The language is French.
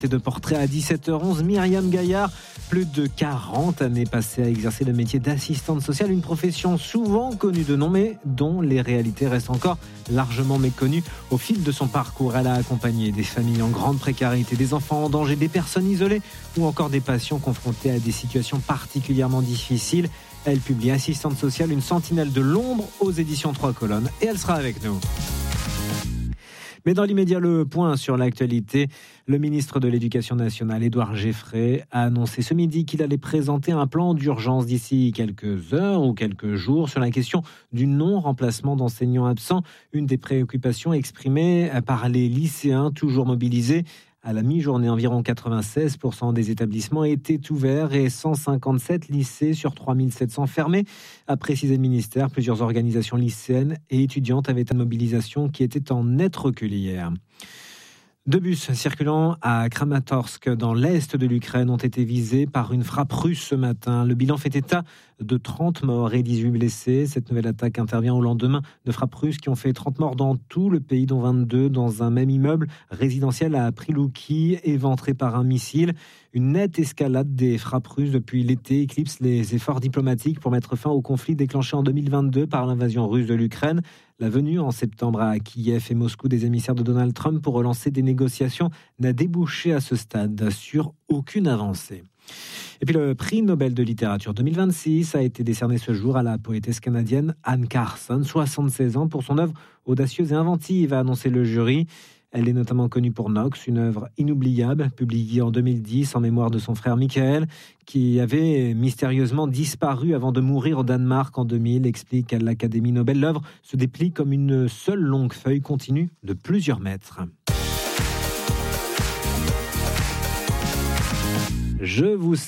De portrait à 17h11, Myriam Gaillard, plus de 40 années passées à exercer le métier d'assistante sociale, une profession souvent connue de nom, mais dont les réalités restent encore largement méconnues. Au fil de son parcours, elle a accompagné des familles en grande précarité, des enfants en danger, des personnes isolées ou encore des patients confrontés à des situations particulièrement difficiles. Elle publie Assistante sociale, une sentinelle de l'ombre aux éditions 3 colonnes, et elle sera avec nous. Mais dans l'immédiat, le point sur l'actualité. Le ministre de l'Éducation nationale, Édouard Geffray, a annoncé ce midi qu'il allait présenter un plan d'urgence d'ici quelques heures ou quelques jours sur la question du non-remplacement d'enseignants absents. Une des préoccupations exprimées par les lycéens toujours mobilisés. À la mi-journée, environ 96% des établissements étaient ouverts et 157 lycées sur 3700 fermés. A précisé le ministère, plusieurs organisations lycéennes et étudiantes avaient une mobilisation qui était en net recul hier. 2 bus circulant à Kramatorsk, dans l'est de l'Ukraine, ont été visés par une frappe russe ce matin. Le bilan fait état de 30 morts et 18 blessés. Cette nouvelle attaque intervient au lendemain de frappes russes qui ont fait 30 morts dans tout le pays, dont 22 dans un même immeuble résidentiel à Prilouki, éventré par un missile. Une nette escalade des frappes russes depuis l'été éclipse les efforts diplomatiques pour mettre fin au conflit déclenché en 2022 par l'invasion russe de l'Ukraine. La venue en septembre à Kiev et Moscou des émissaires de Donald Trump pour relancer des négociations n'a débouché à ce stade sur aucune avancée. Et puis le prix Nobel de littérature 2026 a été décerné ce jour à la poétesse canadienne Anne Carson, 76 ans, pour son œuvre audacieuse et inventive, a annoncé le jury. Elle est notamment connue pour Nox, une œuvre inoubliable, publiée en 2010 en mémoire de son frère Michael, qui avait mystérieusement disparu avant de mourir au Danemark en 2000, explique à l'Académie Nobel. L'œuvre se déplie comme une seule longue feuille continue de plusieurs mètres. Je vous